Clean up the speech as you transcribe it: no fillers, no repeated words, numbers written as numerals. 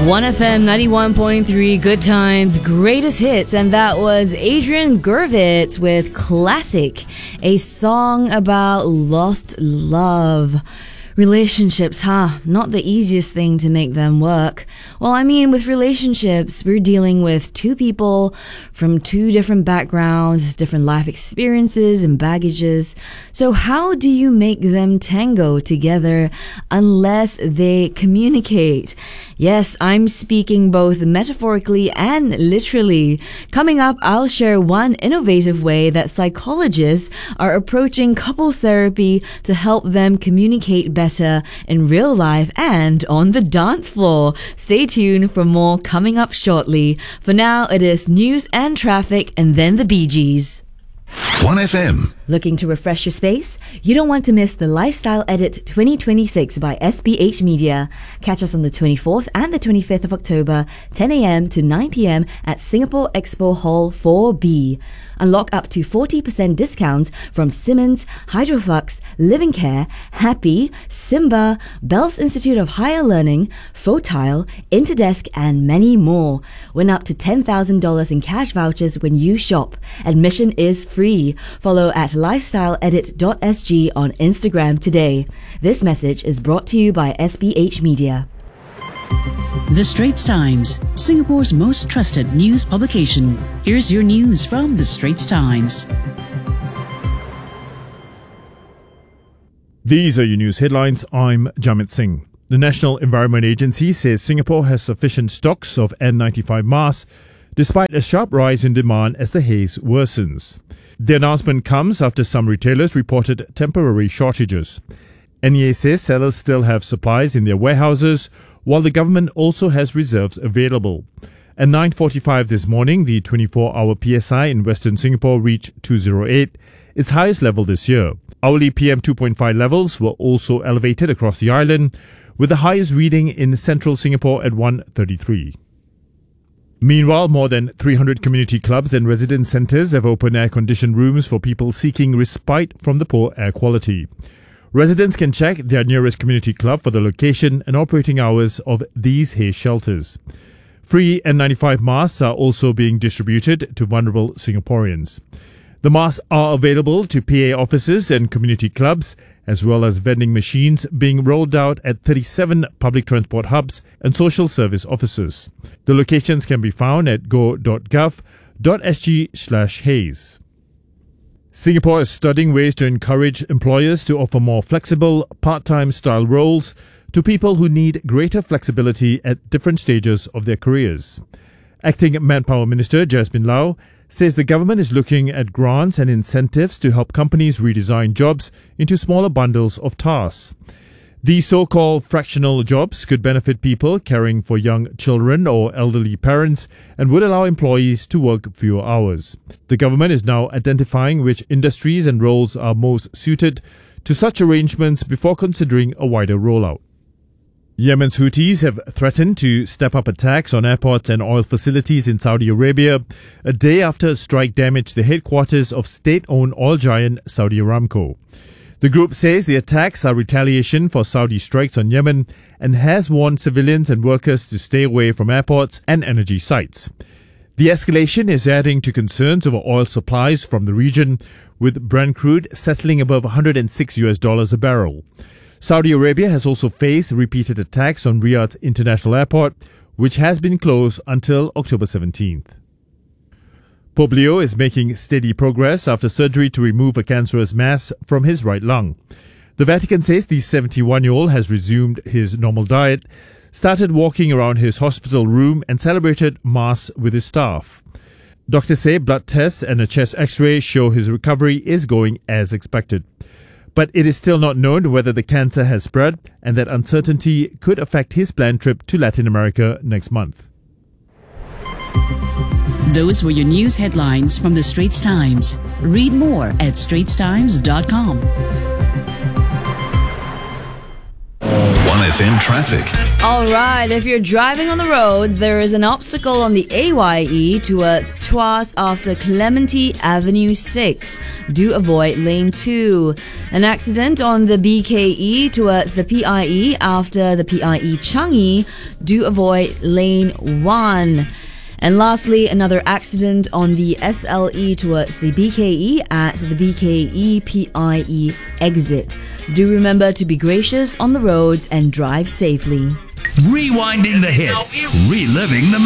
1FM 91.3, Good Times, Greatest Hits, and that was Adrian Gurvitz with Classic, a song about lost love. Relationships, not the easiest thing to make them work. Well, I mean, with relationships, we're dealing with two people from two different backgrounds, different life experiences and baggages. So how do you make them tango together unless they communicate? Yes, I'm speaking both metaphorically and literally. Coming up, I'll share one innovative way that psychologists are approaching couples therapy to help them communicate better in real life and on the dance floor. Stay tuned for more coming up shortly. For now, it is news and traffic and then the Bee Gees. 1FM. Looking to refresh your space? You don't want to miss the Lifestyle Edit 2026 by SPH Media. Catch us on the 24th and the 25th of October, 10 a.m. to 9 p.m. at Singapore Expo Hall 4B. Unlock up to 40% discounts from Simmons, Hydroflux, Living Care, Happy, Simba, Bell's Institute of Higher Learning, Fotile, Interdesk, and many more. Win up to $10,000 in cash vouchers when you shop. Admission is free. Follow at lifestyleedit.sg on Instagram today. This message is brought to you by SPH Media. The Straits Times, Singapore's most trusted news publication. Here's your news from The Straits Times. These are your news headlines. I'm Jamit Singh. The National Environment Agency says Singapore has sufficient stocks of N95 masks despite a sharp rise in demand as the haze worsens. The announcement comes after some retailers reported temporary shortages. NEA says sellers still have supplies in their warehouses, while the government also has reserves available. At 9:45 this morning, the 24-hour PSI in Western Singapore reached 208, its highest level this year. Hourly PM 2.5 levels were also elevated across the island, with the highest reading in central Singapore at 133. Meanwhile, more than 300 community clubs and residence centres have open air-conditioned rooms for people seeking respite from the poor air quality. Residents can check their nearest community club for the location and operating hours of these haze shelters. Free N95 masks are also being distributed to vulnerable Singaporeans. The masks are available to PA offices and community clubs, as well as vending machines being rolled out at 37 public transport hubs and social service offices. The locations can be found at go.gov.sg/haze. Singapore is studying ways to encourage employers to offer more flexible, part-time style roles to people who need greater flexibility at different stages of their careers. Acting Manpower Minister Jasmine Lau says the government is looking at grants and incentives to help companies redesign jobs into smaller bundles of tasks. These so-called fractional jobs could benefit people caring for young children or elderly parents and would allow employees to work fewer hours. The government is now identifying which industries and roles are most suited to such arrangements before considering a wider rollout. Yemen's Houthis have threatened to step up attacks on airports and oil facilities in Saudi Arabia a day after a strike damaged the headquarters of state-owned oil giant Saudi Aramco. The group says the attacks are retaliation for Saudi strikes on Yemen and has warned civilians and workers to stay away from airports and energy sites. The escalation is adding to concerns over oil supplies from the region, with Brent crude settling above $106 a barrel. Saudi Arabia has also faced repeated attacks on Riyadh International Airport, which has been closed until October 17th. Pope Leo is making steady progress after surgery to remove a cancerous mass from his right lung. The Vatican says the 71-year-old has resumed his normal diet, started walking around his hospital room and celebrated Mass with his staff. Doctors say blood tests and a chest x-ray show his recovery is going as expected. But it is still not known whether the cancer has spread, and that uncertainty could affect his planned trip to Latin America next month. Those were your news headlines from The Straits Times. Read more at straitstimes.com. 1FM traffic. Alright, if you're driving on the roads, there is an obstacle on the AYE towards Tuas after Clementi Avenue 6. Do avoid lane 2. An accident on the BKE towards the PIE after the PIE Changi. Do avoid lane 1. And lastly, another accident on the SLE towards the BKE at the BKE PIE exit. Do remember to be gracious on the roads and drive safely. Rewinding the hits, reliving the